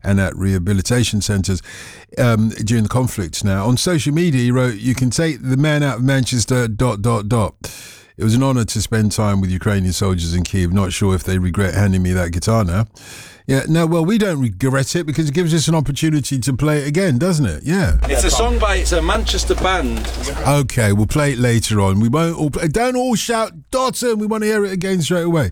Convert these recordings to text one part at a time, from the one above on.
and at rehabilitation centres during the conflict. Now, on social media, he wrote, "You can take the man out of Manchester, ... It was an honour to spend time with Ukrainian soldiers in Kyiv. Not sure if they regret handing me that guitar now." Yeah, no, well, we don't regret it because it gives us an opportunity to play it again, doesn't it? Yeah. It's a Manchester band. Okay, we'll play it later on. We won't all play. Don't all shout, Dotson, we want to hear it again straight away.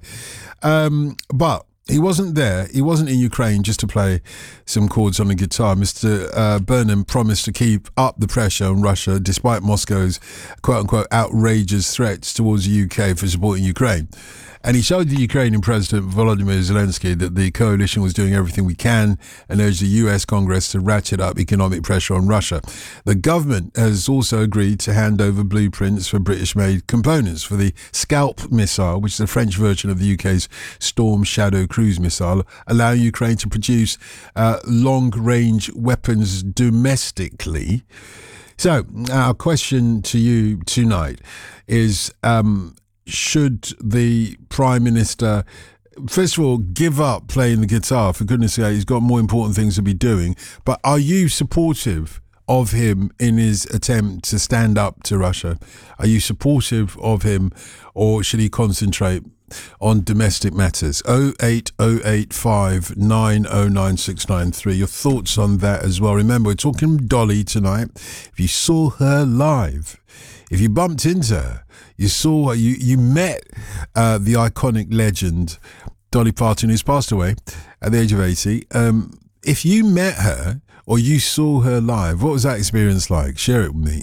But he wasn't there. He wasn't in Ukraine just to play some chords on the guitar. Mr. Burnham promised to keep up the pressure on Russia despite Moscow's quote-unquote outrageous threats towards the UK for supporting Ukraine. And he showed the Ukrainian President Volodymyr Zelensky that the coalition was doing everything we can and urged the US Congress to ratchet up economic pressure on Russia. The government has also agreed to hand over blueprints for British-made components for the Scalp missile, which is the French version of the UK's Storm Shadow cruise missile, allowing Ukraine to produce long-range weapons domestically. So, our question to you tonight is... should the Prime Minister, first of all, give up playing the guitar? For goodness sake, he's got more important things to be doing. But are you supportive of him in his attempt to stand up to Russia? Are you supportive of him, or should he concentrate on domestic matters? 08085 909 693. Your thoughts on that as well. Remember, we're talking Dolly tonight. If you saw her live, if you bumped into her, you met the iconic legend Dolly Parton, who's passed away at the age of 80. If you met her or you saw her live, what was that experience like? Share it with me.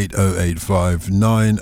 08085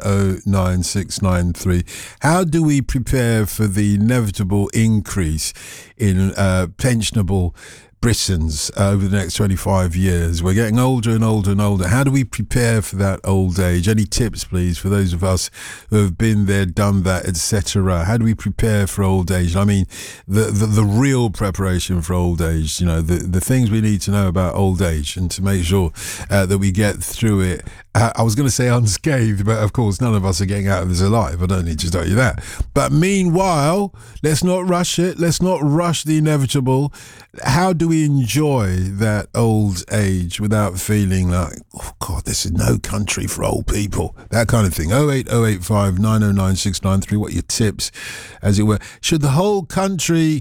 909 693. How do we prepare for the inevitable increase in pensionable Britons over the next 25 years? We're getting older and older and older. How do we prepare for that old age? Any tips, please, for those of us who have been there, done that, etc.? How do we prepare for old age? I mean, the real preparation for old age, the things we need to know about old age and to make sure that we get through it. I was going to say unscathed, but of course none of us are getting out of this alive. I don't need to tell you that. But meanwhile, let's not rush it. Let's not rush the inevitable. How do we enjoy that old age without feeling like, oh God, this is no country for old people? That kind of thing. 08085 909 693. What are your tips, as it were? Should the whole country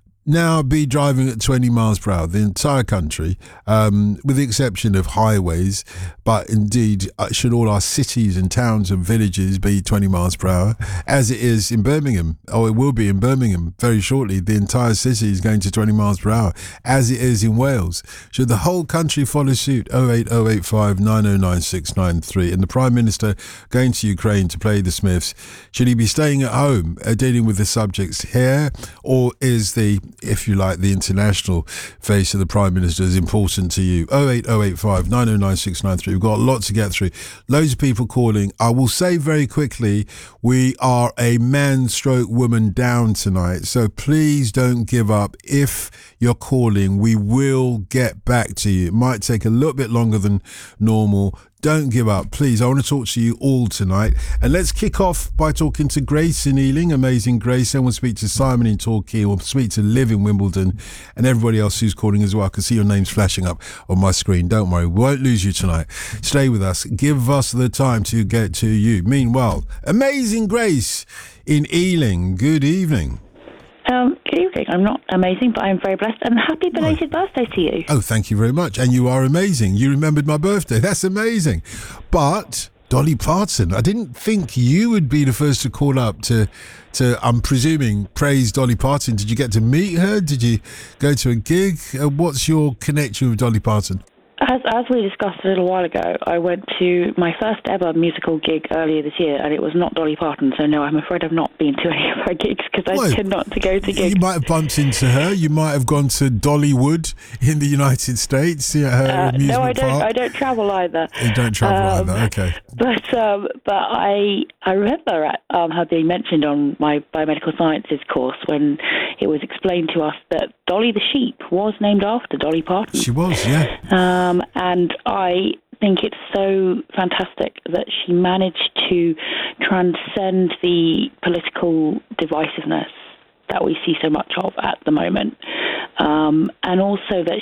now be driving at 20 miles per hour, the entire country, with the exception of highways? But indeed, should all our cities and towns and villages be 20 miles per hour, as it is in Birmingham, or it will be in Birmingham very shortly? The entire city is going to 20 miles per hour, as it is in Wales. Should the whole country follow suit? 08085 909 693. And the Prime Minister going to Ukraine to play the Smiths, should he be staying at home dealing with the subjects here, or is the, if you like, the international face of the Prime Minister is important to you? 08085 909 693. We've got a lot to get through. Loads of people calling. I will say very quickly, we are a man/woman down tonight, so please don't give up. If you're calling, we will get back to you. It might take a little bit longer than normal. Don't give up, please. I want to talk to you all tonight. And let's kick off by talking to Grace in Ealing. Amazing Grace. Then we'll speak to Simon in Torquay. We'll speak to Liv in Wimbledon and everybody else who's calling as well. I can see your names flashing up on my screen. Don't worry, we won't lose you tonight. Stay with us. Give us the time to get to you. Meanwhile, Amazing Grace in Ealing. Good evening. Good evening. I'm not amazing, but I'm very blessed. And happy belated birthday to you. Oh, thank you very much. And you are amazing. You remembered my birthday. That's amazing. But Dolly Parton, I didn't think you would be the first to call up to I'm presuming, praise Dolly Parton. Did you get to meet her? Did you go to a gig? What's your connection with Dolly Parton? As we discussed a little while ago, I went to my first ever musical gig earlier this year, and it was not Dolly Parton, so no, I'm afraid I've not been to any of her gigs because I tend not to go to gigs. You might have bumped into her. You might have gone to Dollywood in the United States, her amusement no, I park. travel either. You don't travel either, okay. But I remember her being mentioned on my biomedical sciences course when it was explained to us that Dolly the sheep was named after Dolly Parton. She was, yeah. And I think it's so fantastic that she managed to transcend the political divisiveness that we see so much of at the moment. And also that